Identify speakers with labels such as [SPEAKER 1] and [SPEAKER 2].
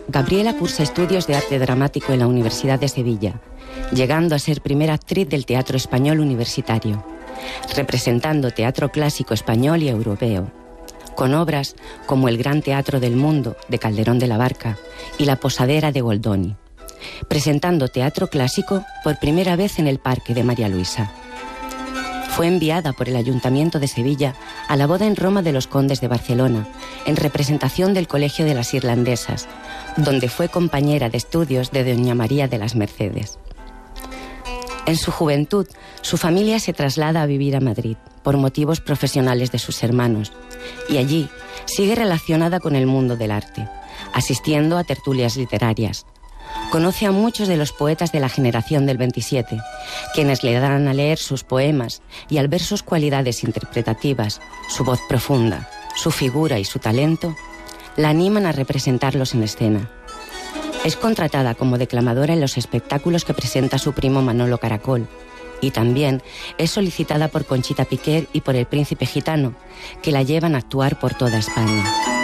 [SPEAKER 1] Gabriela cursa estudios de arte dramático en la Universidad de Sevilla, llegando a ser primera actriz del teatro español universitario, representando teatro clásico español y europeo, con obras como El Gran Teatro del Mundo, de Calderón de la Barca, y La Posadera, de Goldoni, presentando teatro clásico por primera vez en el Parque de María Luisa. Fue enviada por el Ayuntamiento de Sevilla a la boda en Roma de los Condes de Barcelona, en representación del Colegio de las Irlandesas, donde fue compañera de estudios de doña María de las Mercedes. En su juventud, su familia se traslada a vivir a Madrid por motivos profesionales de sus hermanos, y allí sigue relacionada con el mundo del arte, asistiendo a tertulias literarias. Conoce a muchos de los poetas de la generación del 27, quienes le dan a leer sus poemas y al ver sus cualidades interpretativas, su voz profunda, su figura y su talento, la animan a representarlos en escena. Es contratada como declamadora en los espectáculos que presenta su primo Manolo Caracol, y también es solicitada por Conchita Piquer y por el Príncipe Gitano, que la llevan a actuar por toda España.